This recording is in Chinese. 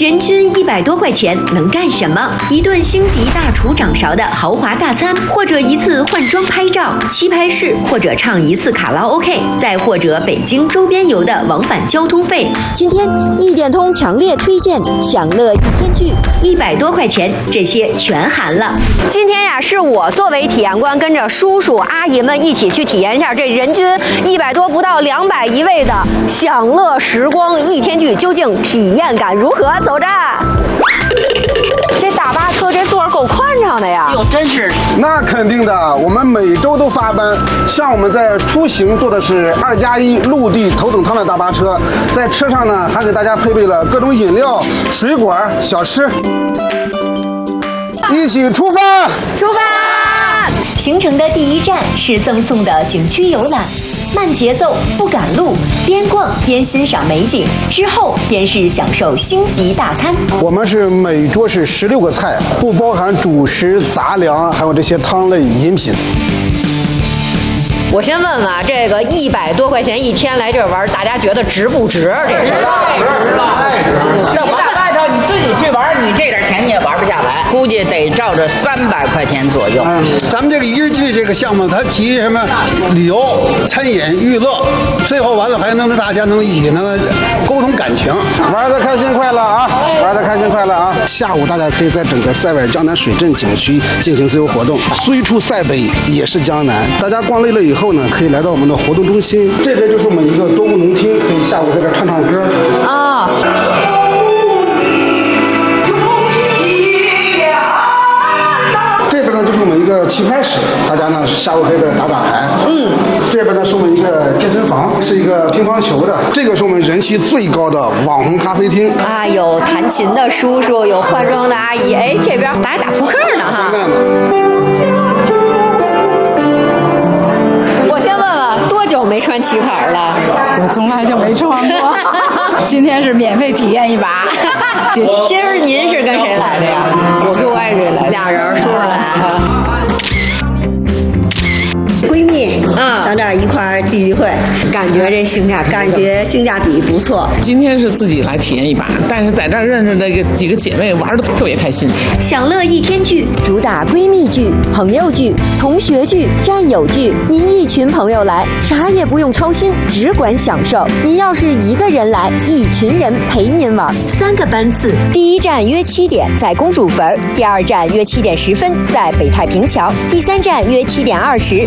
人均100多块钱能干什么？一顿星级大厨掌勺的豪华大餐，或者一次换装拍照、棋牌室，或者唱一次卡拉 OK， 再或者北京周边游的往返交通费。 今天一点通强烈推荐享乐一天剧 ，100多块钱，这些全含了。 今天呀，是我作为体验官，跟着叔叔阿姨们一起去体验一下这人均100多不到200一位的享乐时光一天剧，究竟体验感如何？走着。这大巴车这座够宽敞的呀！ 哟，真是。 那肯定的，我们每周都发班。像我们在出行坐的是2+1陆地头等舱的大巴车，在车上呢还给大家配备了各种饮料、水果、小吃。一起出发！ 出发！行程的第一站是赠送的景区游览，慢节奏不赶路，边逛边欣赏美景，之后便是享受星级大餐。 我们是每桌是16个菜，不包含主食、杂粮，还有这些汤类饮品。 我先问问啊，这个100多块钱一天来这玩，大家觉得值不值？这是值了，这在外头你自己去玩，你这点钱你也玩不下来，估计得照着300块钱左右。 咱们这个一日剧这个项目，它提什么旅游、餐饮、娱乐，最后完了还能让大家能一起能沟通感情， 玩得开心快乐啊！玩得开心快乐啊！下午大家可以在整个塞外江南水镇景区进行自由活动，虽处塞北也是江南。大家逛累了以后呢，可以来到我们的活动中心，这边就是我们一个多功能厅，可以下午在这唱唱歌啊。 这边呢就是我们一个棋牌室，大家呢下午可以在这打打牌。这边呢是我们一个健身房，是一个乒乓球的。这个是我们人气最高的网红咖啡厅啊，有弹琴的叔叔，有化妆的阿姨，哎，这边打扑克呢哈。我先问问，多久没穿棋牌了？ 我从来就没穿过，今天是免费体验一把。 今儿您是跟谁来的呀？ 我跟我爱人来的 ，2人叔叔来。 闺蜜，上这儿一块儿聚会， 感觉这性价比不错。 今天是自己来体验一把，但是在这儿认识这个几个姐妹，玩的特别开心。 享乐一天剧主打闺蜜剧、朋友剧、同学剧、战友剧。您一群朋友来，啥也不用操心，只管享受。您要是一个人来，一群人陪您玩。 3个班次， 第一站约7点在公主坟，第2站约7点10分在北太平桥，第3站约7点20